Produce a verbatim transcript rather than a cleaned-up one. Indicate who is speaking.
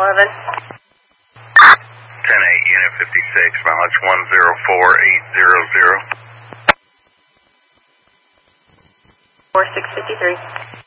Speaker 1: eleven.
Speaker 2: ten eight, Unit fifty-six, mileage one zero four eight zero zero.
Speaker 1: four six fifty-three.